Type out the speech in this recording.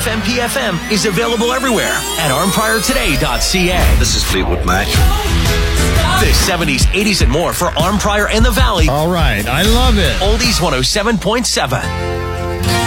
FMPFM is available everywhere at armpriortoday.ca. This is Fleetwood Mac. The 70s, 80s, and more for Arm Prior and the Valley. All right, I love it. Oldies 107.7.